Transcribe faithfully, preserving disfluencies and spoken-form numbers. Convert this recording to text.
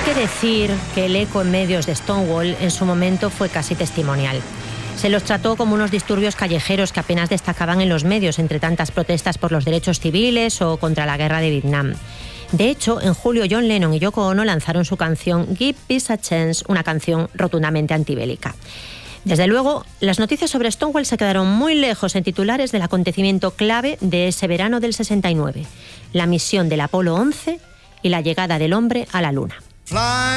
que decir que el eco en medios de Stonewall en su momento fue casi testimonial. Se los trató como unos disturbios callejeros que apenas destacaban en los medios entre tantas protestas por los derechos civiles o contra la guerra de Vietnam. De hecho, en julio John Lennon y Yoko Ono lanzaron su canción Give Peace a Chance, una canción rotundamente antibélica. Desde luego, las noticias sobre Stonewall se quedaron muy lejos en titulares del acontecimiento clave de ese verano del sesenta y nueve, la misión del Apolo once y la llegada del hombre a la Luna.